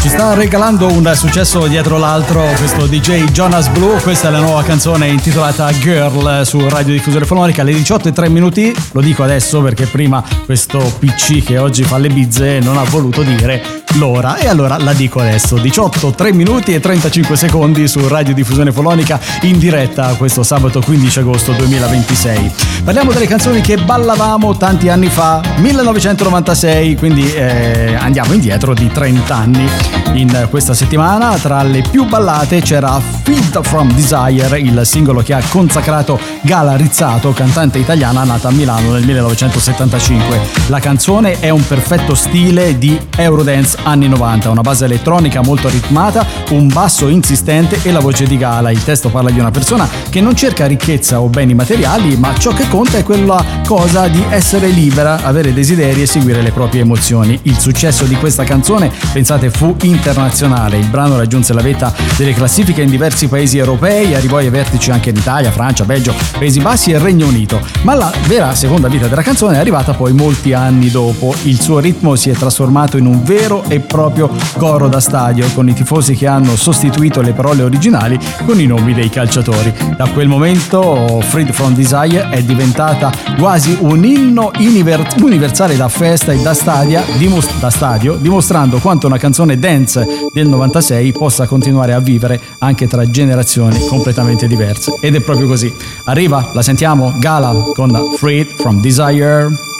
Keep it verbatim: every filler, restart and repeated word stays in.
Ci sta regalando un successo dietro l'altro questo D J Jonas Blue. Questa è la nuova canzone intitolata Girl su Radio Diffusione Fononica alle diciotto e tre minuti. Lo dico adesso perché prima questo P C che oggi fa le bizze non ha voluto dire l'ora, e allora la dico adesso. Diciotto, tre minuti e trentacinque secondi su Radio Diffusione Fononica in diretta questo sabato quindici agosto duemilaventisei. Parliamo delle canzoni che ballavamo tanti anni fa, millenovecentonovantasei, quindi eh, andiamo indietro di trenta anni. In questa settimana tra le più ballate c'era Feed from Desire, il singolo che ha consacrato Gala Rizzato, cantante italiana nata a Milano nel millenovecentosettantacinque. La canzone è un perfetto stile di Eurodance anni novanta, una base elettronica molto ritmata, un basso insistente e la voce di Gala. Il testo parla di una persona che non cerca ricchezza o beni materiali, ma ciò che conta è quella cosa di essere libera, avere desideri e seguire le proprie emozioni. Il successo di questa canzone, pensate, fu internazionale. Il brano raggiunse la vetta delle classifiche in diversi paesi europei, arrivò ai vertici anche in Italia, Francia, Belgio, Paesi Bassi e Regno Unito. Ma la vera seconda vita della canzone è arrivata poi molti anni dopo. Il suo ritmo si è trasformato in un vero e proprio coro da stadio, con i tifosi che hanno sostituito le parole originali con i nomi dei calciatori. Da quel momento Freed from Desire è diventata quasi un inno universale da festa e da, stadia, dimos- da stadio, dimostrando quanto una canzone dance del novantasei possa continuare a vivere anche tra generazioni completamente diverse. Ed è proprio così. Arriva, la sentiamo, Gala con Freed from Desire.